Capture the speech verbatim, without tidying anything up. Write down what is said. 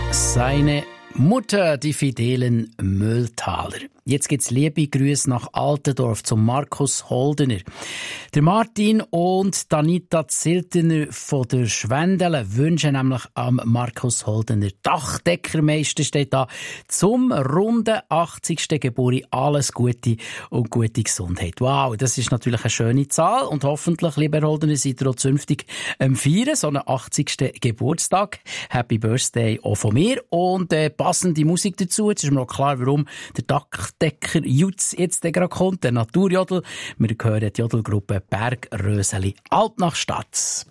Seine Mutter, die fidelen Mühltaler. Jetzt gibt's liebe Grüße nach Altendorf zum Markus Holdener. Der Martin und Danita Ziltener von der Schwendele wünschen nämlich am Markus Holdener Dachdeckermeister steht da zum runden achtzigsten Geburtstag alles Gute und gute Gesundheit. Wow, das ist natürlich eine schöne Zahl und hoffentlich, lieber Holdener, seid ihr auch zünftig am Feiern, so einen achtzigsten Geburtstag. Happy Birthday auch von mir und äh, passende Musik dazu. Jetzt ist mir noch klar, warum der Dachdecker Jutz jetzt gerade kommt, der Naturjodel. Wir hören die Jodelgruppe Bergröseli Alt nach Stadt.